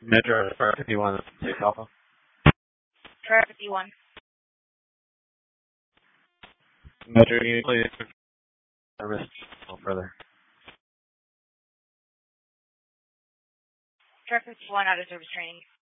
Metro Star 51, 6 Alpha. Star 51. Metro, can you please service a little further? Star 51 out of service training.